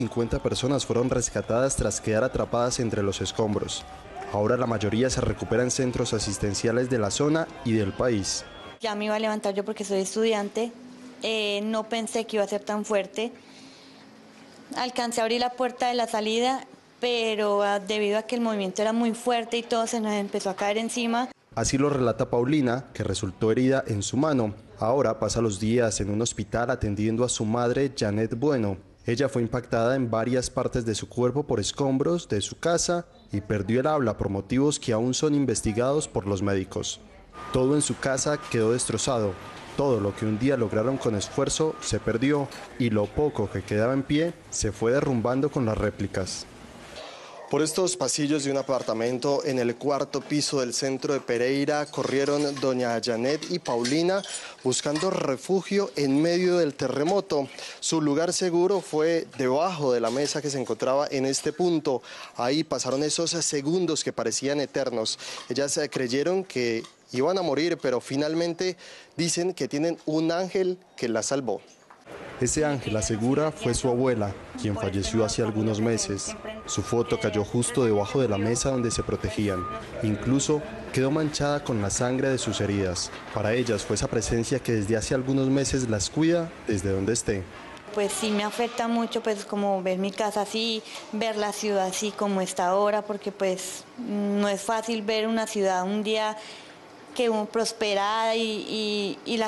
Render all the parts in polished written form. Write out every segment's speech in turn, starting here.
50 personas fueron rescatadas tras quedar atrapadas entre los escombros. Ahora la mayoría se recupera en centros asistenciales de la zona y del país. Ya me iba a levantar yo porque soy estudiante, no pensé que iba a ser tan fuerte. Alcancé a abrir la puerta de la salida, pero debido a que el movimiento era muy fuerte y todo se nos empezó a caer encima. Así lo relata Paulina, que resultó herida en su mano. Ahora pasa los días en un hospital atendiendo a su madre, Janet Bueno. Ella fue impactada en varias partes de su cuerpo por escombros de su casa y perdió el habla por motivos que aún son investigados por los médicos. Todo en su casa quedó destrozado. Todo lo que un día lograron con esfuerzo se perdió y lo poco que quedaba en pie se fue derrumbando con las réplicas. Por estos pasillos de un apartamento en el cuarto piso del centro de Pereira corrieron doña Janet y Paulina buscando refugio en medio del terremoto. Su lugar seguro fue debajo de la mesa que se encontraba en este punto. Ahí pasaron esos segundos que parecían eternos. Ellas creyeron que iban a morir, pero finalmente dicen que tienen un ángel que las salvó. Ese ángel, asegura, fue su abuela, quien falleció hace algunos meses. Su foto cayó justo debajo de la mesa donde se protegían. Incluso quedó manchada con la sangre de sus heridas. Para ellas fue esa presencia que desde hace algunos meses las cuida desde donde esté. Pues sí me afecta mucho, pues como ver mi casa así, ver la ciudad así como está ahora, porque pues no es fácil ver una ciudad un día que prosperada y la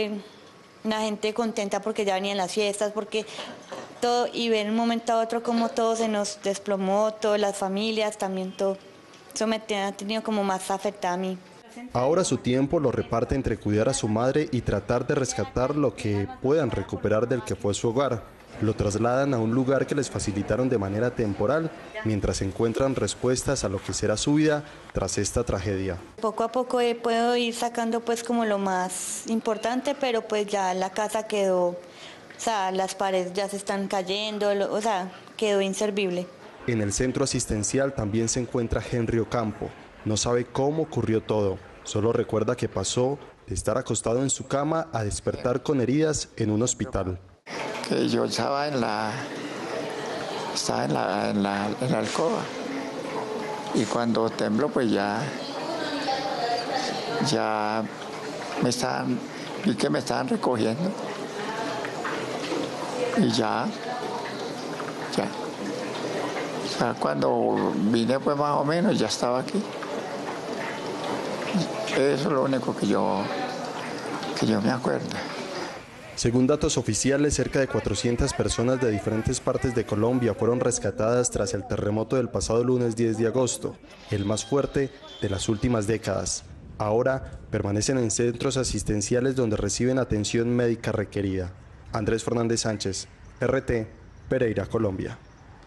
gente contenta porque ya venían las fiestas, porque todo, y ver de un momento a otro como todo se nos desplomó, todas las familias, también todo. Eso me ha tenido como más afectada a mí. Ahora su tiempo lo reparte entre cuidar a su madre y tratar de rescatar lo que puedan recuperar del que fue su hogar. Lo trasladan a un lugar que les facilitaron de manera temporal, mientras encuentran respuestas a lo que será su vida tras esta tragedia. Poco a poco puedo ir sacando pues como lo más importante, pero pues ya la casa quedó, o sea, las paredes ya se están cayendo, o sea, quedó inservible. En el centro asistencial también se encuentra Henry Ocampo. No sabe cómo ocurrió todo, solo recuerda que pasó de estar acostado en su cama a despertar con heridas en un hospital. Que yo estaba en la alcoba y cuando tembló pues ya vi que me estaban recogiendo y ya cuando vine pues más o menos ya estaba aquí. Eso es lo único que yo me acuerdo. Según datos oficiales, cerca de 400 personas de diferentes partes de Colombia fueron rescatadas tras el terremoto del pasado lunes 10 de agosto, el más fuerte de las últimas décadas. Ahora permanecen en centros asistenciales donde reciben atención médica requerida. Andrés Fernández Sánchez, RT, Pereira, Colombia.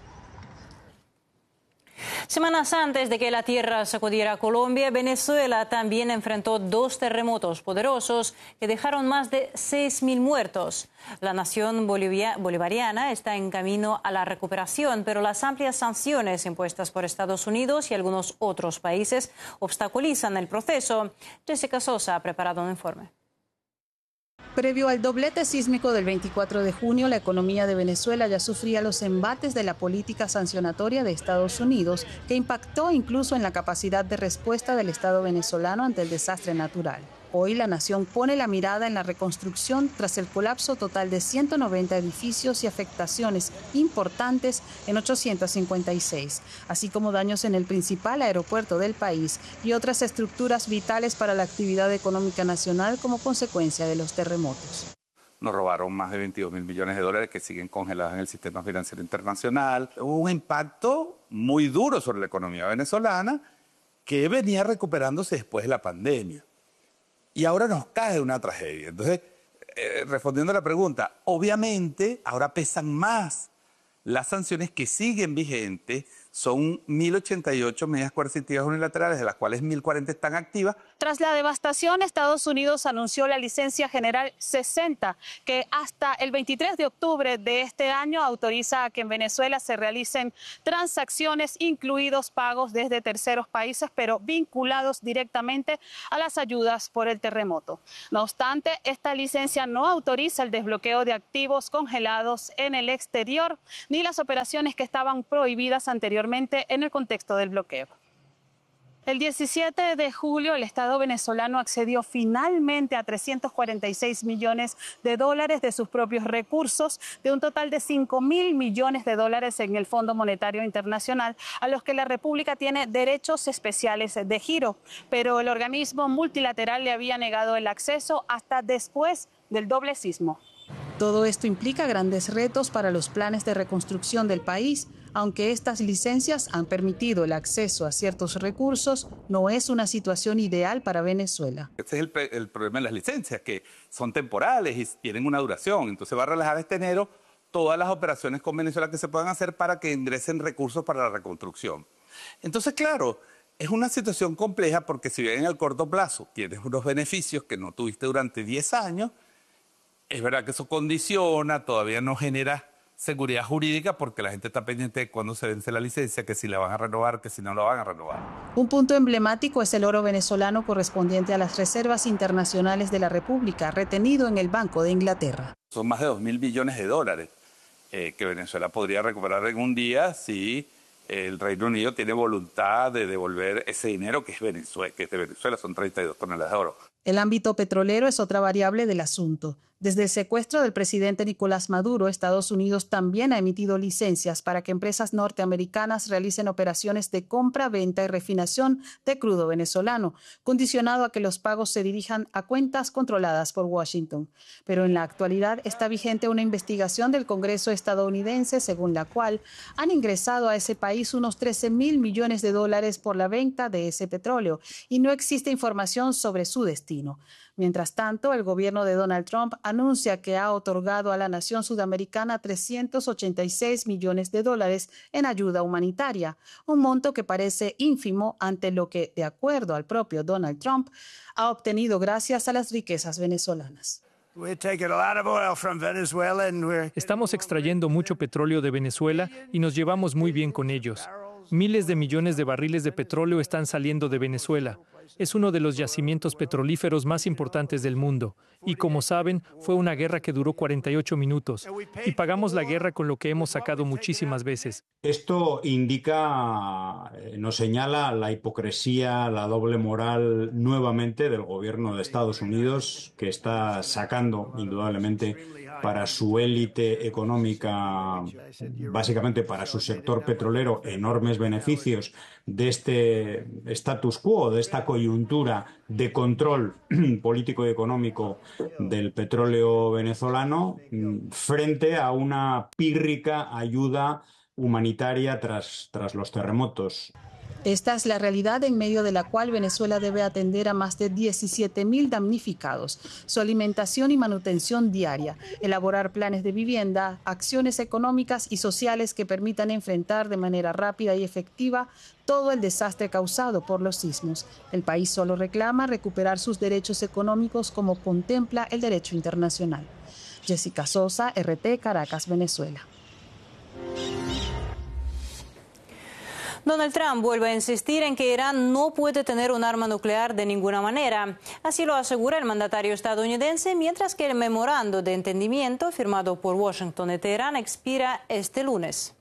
Semanas antes de que la tierra sacudiera a Colombia, Venezuela también enfrentó 2 terremotos poderosos que dejaron más de 6.000 muertos. La nación bolivariana está en camino a la recuperación, pero las amplias sanciones impuestas por Estados Unidos y algunos otros países obstaculizan el proceso. Jessica Sosa ha preparado un informe. Previo al doblete sísmico del 24 de junio, la economía de Venezuela ya sufría los embates de la política sancionatoria de Estados Unidos, que impactó incluso en la capacidad de respuesta del Estado venezolano ante el desastre natural. Hoy la nación pone la mirada en la reconstrucción tras el colapso total de 190 edificios y afectaciones importantes en 856, así como daños en el principal aeropuerto del país y otras estructuras vitales para la actividad económica nacional como consecuencia de los terremotos. Nos robaron más de 22.000 millones de dólares que siguen congelados en el sistema financiero internacional. Hubo un impacto muy duro sobre la economía venezolana que venía recuperándose después de la pandemia. Y ahora nos cae una tragedia. Entonces, respondiendo a la pregunta, obviamente ahora pesan más las sanciones que siguen vigentes Son 1.088 medidas coercitivas unilaterales, de las cuales 1.040 están activas. Tras la devastación, Estados Unidos anunció la licencia general 60, que hasta el 23 de octubre de este año autoriza a que en Venezuela se realicen transacciones, incluidos pagos desde terceros países, pero vinculados directamente a las ayudas por el terremoto. No obstante, esta licencia no autoriza el desbloqueo de activos congelados en el exterior, ni las operaciones que estaban prohibidas anteriormente en el contexto del bloqueo. El 17 de julio, el Estado venezolano accedió finalmente a 346 millones de dólares de sus propios recursos, de un total de 5.000 millones de dólares en el Fondo Monetario Internacional, a los que la República tiene derechos especiales de giro. Pero el organismo multilateral le había negado el acceso hasta después del doble sismo. Todo esto implica grandes retos para los planes de reconstrucción del país. Aunque estas licencias han permitido el acceso a ciertos recursos, no es una situación ideal para Venezuela. Ese es el problema de las licencias, que son temporales y tienen una duración. Entonces va a relajar este enero todas las operaciones con Venezuela que se puedan hacer para que ingresen recursos para la reconstrucción. Entonces, claro, es una situación compleja porque si bien en el corto plazo tienes unos beneficios que no tuviste durante 10 años, es verdad que eso condiciona, todavía no genera seguridad jurídica porque la gente está pendiente de cuándo se vence la licencia, que si la van a renovar, que si no la van a renovar. Un punto emblemático es el oro venezolano correspondiente a las reservas internacionales de la República, retenido en el Banco de Inglaterra. Son más de 2.000 millones de dólares que Venezuela podría recuperar en un día si el Reino Unido tiene voluntad de devolver ese dinero que es de Venezuela, son 32 toneladas de oro. El ámbito petrolero es otra variable del asunto. Desde el secuestro del presidente Nicolás Maduro, Estados Unidos también ha emitido licencias para que empresas norteamericanas realicen operaciones de compra, venta y refinación de crudo venezolano, condicionado a que los pagos se dirijan a cuentas controladas por Washington. Pero en la actualidad está vigente una investigación del Congreso estadounidense según la cual han ingresado a ese país unos 13.000 millones de dólares por la venta de ese petróleo y no existe información sobre su destino. Mientras tanto, el gobierno de Donald Trump anuncia que ha otorgado a la nación sudamericana 386 millones de dólares en ayuda humanitaria, un monto que parece ínfimo ante lo que, de acuerdo al propio Donald Trump, ha obtenido gracias a las riquezas venezolanas. Estamos extrayendo mucho petróleo de Venezuela y nos llevamos muy bien con ellos. Miles de millones de barriles de petróleo están saliendo de Venezuela. Es uno de los yacimientos petrolíferos más importantes del mundo. Y como saben, fue una guerra que duró 48 minutos. Y pagamos la guerra con lo que hemos sacado muchísimas veces. Esto indica, nos señala la hipocresía, la doble moral nuevamente del gobierno de Estados Unidos, que está sacando indudablemente para su élite económica, básicamente para su sector petrolero, enormes beneficios de este status quo, de esta coyuntura de control político y económico del petróleo venezolano, frente a una pírrica ayuda humanitaria tras los terremotos. Esta es la realidad en medio de la cual Venezuela debe atender a más de 17.000 damnificados, su alimentación y manutención diaria, elaborar planes de vivienda, acciones económicas y sociales que permitan enfrentar de manera rápida y efectiva todo el desastre causado por los sismos. El país solo reclama recuperar sus derechos económicos como contempla el derecho internacional. Jessica Sosa, RT, Caracas, Venezuela. Donald Trump vuelve a insistir en que Irán no puede tener un arma nuclear de ninguna manera. Así lo asegura el mandatario estadounidense, mientras que el memorando de entendimiento firmado por Washington y Teherán expira este lunes.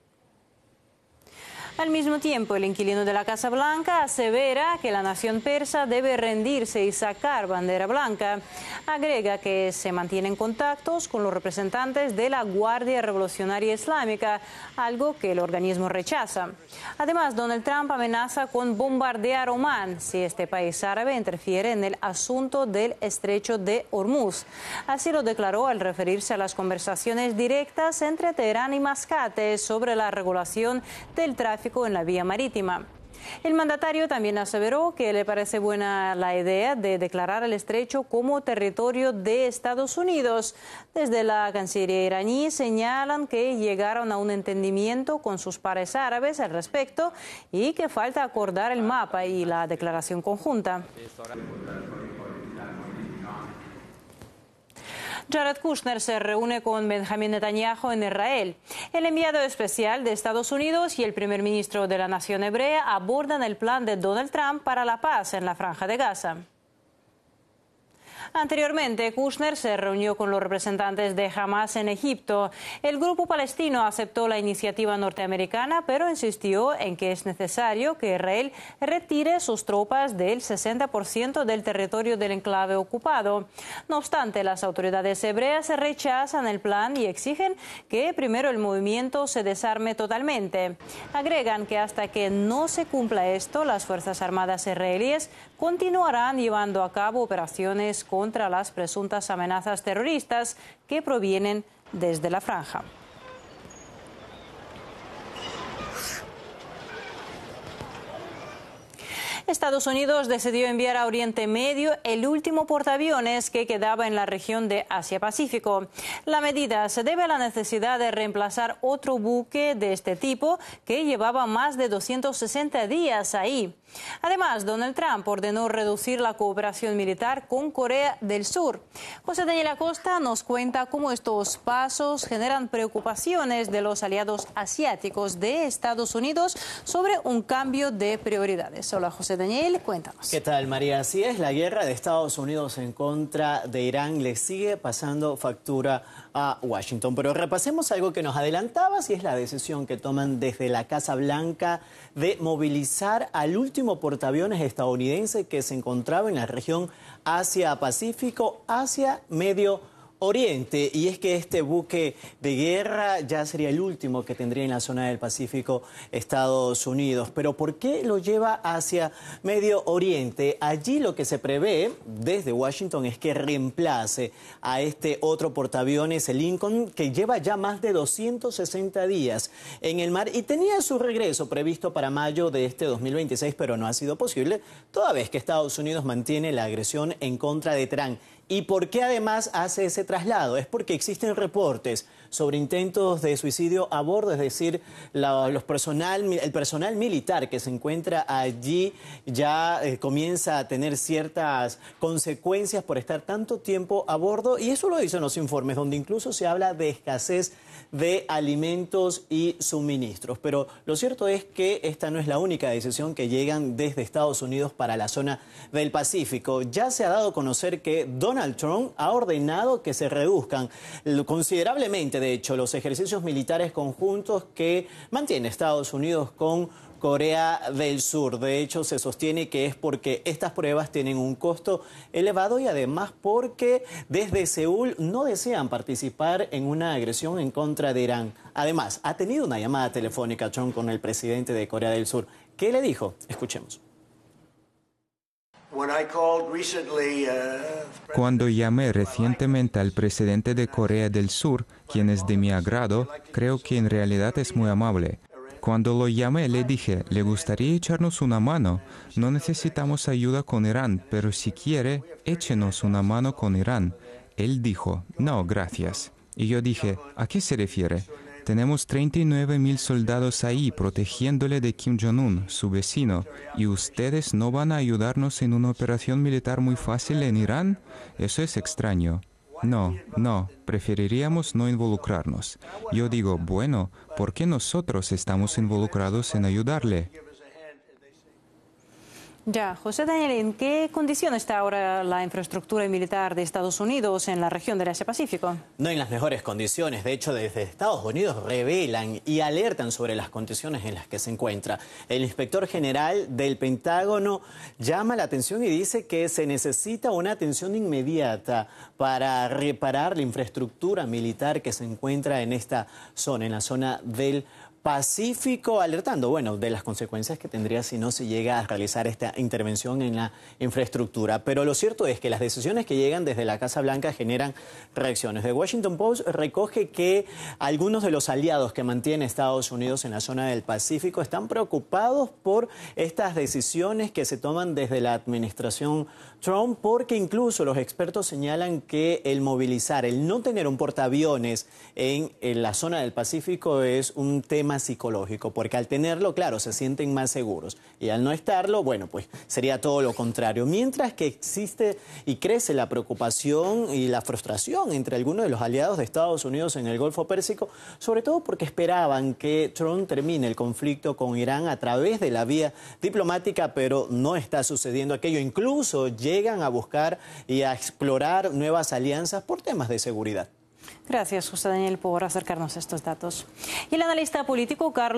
Al mismo tiempo, el inquilino de la Casa Blanca asevera que la nación persa debe rendirse y sacar bandera blanca. Agrega que se mantienen contactos con los representantes de la Guardia Revolucionaria Islámica, algo que el organismo rechaza. Además, Donald Trump amenaza con bombardear Omán si este país árabe interfiere en el asunto del estrecho de Hormuz. Así lo declaró al referirse a las conversaciones directas entre Teherán y Mascate sobre la regulación del tráfico en la vía marítima. El mandatario también aseveró que le parece buena la idea de declarar el estrecho como territorio de Estados Unidos. Desde la Cancillería iraní señalan que llegaron a un entendimiento con sus pares árabes al respecto y que falta acordar el mapa y la declaración conjunta. Jared Kushner se reúne con Benjamin Netanyahu en Israel. El enviado especial de Estados Unidos y el primer ministro de la nación hebrea abordan el plan de Donald Trump para la paz en la Franja de Gaza. Anteriormente, Kushner se reunió con los representantes de Hamas en Egipto. El grupo palestino aceptó la iniciativa norteamericana, pero insistió en que es necesario que Israel retire sus tropas del 60% del territorio del enclave ocupado. No obstante, las autoridades hebreas rechazan el plan y exigen que primero el movimiento se desarme totalmente. Agregan que hasta que no se cumpla esto, las Fuerzas Armadas israelíes continuarán llevando a cabo operaciones contra las presuntas amenazas terroristas que provienen desde la franja. Estados Unidos decidió enviar a Oriente Medio el último portaaviones que quedaba en la región de Asia-Pacífico. La medida se debe a la necesidad de reemplazar otro buque de este tipo que llevaba más de 260 días ahí. Además, Donald Trump ordenó reducir la cooperación militar con Corea del Sur. José Daniel Acosta nos cuenta cómo estos pasos generan preocupaciones de los aliados asiáticos de Estados Unidos sobre un cambio de prioridades. Hola, José Daniel, cuéntanos. ¿Qué tal, María? Así es, la guerra de Estados Unidos en contra de Irán le sigue pasando factura a Washington. Pero repasemos algo que nos adelantabas y es la decisión que toman desde la Casa Blanca de movilizar al último portaaviones estadounidense que se encontraba en la región Asia-Pacífico hacia Medio Oriente. Y es que este buque de guerra ya sería el último que tendría en la zona del Pacífico Estados Unidos. Pero ¿por qué lo lleva hacia Medio Oriente? Allí lo que se prevé desde Washington es que reemplace a este otro portaaviones, el Lincoln, que lleva ya más de 260 días en el mar y tenía su regreso previsto para mayo de este 2026, pero no ha sido posible, toda vez que Estados Unidos mantiene la agresión en contra de Teherán. ¿Y por qué además hace ese traslado? Es porque existen reportes sobre intentos de suicidio a bordo, es decir, el personal militar que se encuentra allí ya comienza a tener ciertas consecuencias por estar tanto tiempo a bordo, y eso lo dicen los informes, donde incluso se habla de escasez de alimentos y suministros. Pero lo cierto es que esta no es la única decisión que llegan desde Estados Unidos para la zona del Pacífico. Ya se ha dado a conocer que Donald Trump ha ordenado que se reduzcan considerablemente, de hecho, los ejercicios militares conjuntos que mantiene Estados Unidos con Corea del Sur. De hecho, se sostiene que es porque estas pruebas tienen un costo elevado y además porque desde Seúl no desean participar en una agresión en contra de Irán. Además, ha tenido una llamada telefónica Trump con el presidente de Corea del Sur. ¿Qué le dijo? Escuchemos. Cuando llamé recientemente al presidente de Corea del Sur, quien es de mi agrado, creo que en realidad es muy amable. Cuando lo llamé le dije, ¿le gustaría echarnos una mano? No necesitamos ayuda con Irán, pero si quiere, échenos una mano con Irán. Él dijo, no, gracias. Y yo dije, ¿a qué se refiere? Tenemos 39.000 soldados ahí protegiéndole de Kim Jong-un, su vecino, y ustedes no van a ayudarnos en una operación militar muy fácil en Irán. Eso es extraño. No, preferiríamos no involucrarnos. Yo digo, bueno, ¿por qué nosotros estamos involucrados en ayudarle? Ya, José Daniel, ¿en qué condición está ahora la infraestructura militar de Estados Unidos en la región del Asia-Pacífico? No en las mejores condiciones. De hecho, desde Estados Unidos revelan y alertan sobre las condiciones en las que se encuentra. El inspector general del Pentágono llama la atención y dice que se necesita una atención inmediata para reparar la infraestructura militar que se encuentra en esta zona, en la zona del Pacífico, alertando, bueno, de las consecuencias que tendría si no se llega a realizar esta intervención en la infraestructura. Pero lo cierto es que las decisiones que llegan desde la Casa Blanca generan reacciones. The Washington Post recoge que algunos de los aliados que mantiene Estados Unidos en la zona del Pacífico están preocupados por estas decisiones que se toman desde la administración Trump, porque incluso los expertos señalan que el movilizar, el no tener un portaaviones en la zona del Pacífico es un tema psicológico, porque al tenerlo, claro, se sienten más seguros, y al no estarlo, bueno, pues sería todo lo contrario. Mientras que existe y crece la preocupación y la frustración entre algunos de los aliados de Estados Unidos en el Golfo Pérsico, sobre todo porque esperaban que Trump termine el conflicto con Irán a través de la vía diplomática, pero no está sucediendo aquello. Incluso llegan a buscar y a explorar nuevas alianzas por temas de seguridad. Gracias, José Daniel, por acercarnos a estos datos. Y el analista político Carlos